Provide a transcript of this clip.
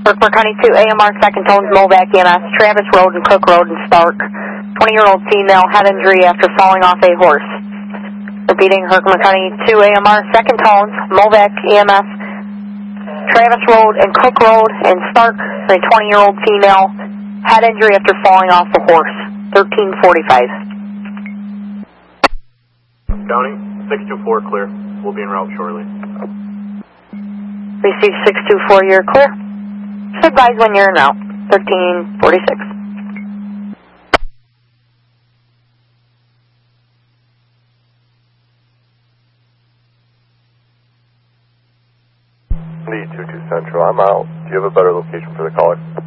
Herkimer County 2, AMR, second tones, Movac EMS, Travis Road and Cook Road in Stark. 20-year-old female, head injury after falling off a horse. Repeating, Herkimer County 2, AMR, second tones, Movac EMS, Travis Road and Cook Road in Stark. A 20-year-old female, head injury after falling off a horse. 1345. County, 624 clear. We'll be en route shortly. Receive 624, you're clear. Just advise when you're in route. 1346. Lee 22 Central, I'm out. Do you have a better location for the caller?